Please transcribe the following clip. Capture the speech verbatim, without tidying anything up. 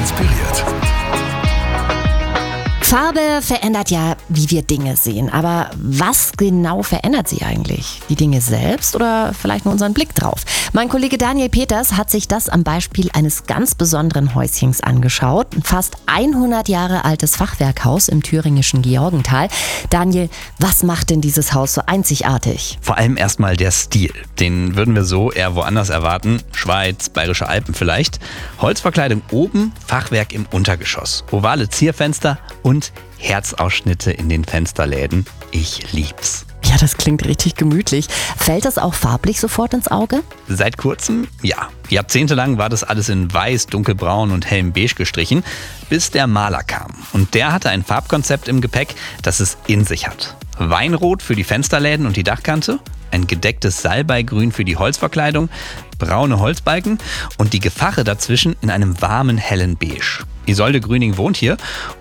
inspiriert. Farbe verändert ja, wie wir Dinge sehen. Aber was genau verändert sie eigentlich? Die Dinge selbst oder vielleicht nur unseren Blick drauf? Mein Kollege Daniel Peters hat sich das am Beispiel eines ganz besonderen Häuschens angeschaut. Ein fast hundert Jahre altes Fachwerkhaus im thüringischen Georgental. Daniel, was macht denn dieses Haus so einzigartig? Vor allem erstmal der Stil. Den würden wir so eher woanders erwarten. Schweiz, Bayerische Alpen vielleicht. Holzverkleidung oben, Fachwerk im Untergeschoss. Ovale Zierfenster und Herzausschnitte in den Fensterläden. Ich lieb's. Ja, das klingt richtig gemütlich. Fällt das auch farblich sofort ins Auge? Seit kurzem, ja. Jahrzehntelang war das alles in weiß, dunkelbraun und hellem Beige gestrichen, bis der Maler kam. Und der hatte ein Farbkonzept im Gepäck, das es in sich hat. Weinrot für die Fensterläden und die Dachkante, ein gedecktes Salbeigrün für die Holzverkleidung, braune Holzbalken und die Gefache dazwischen in einem warmen, hellen Beige. Isolde Grüning wohnt hier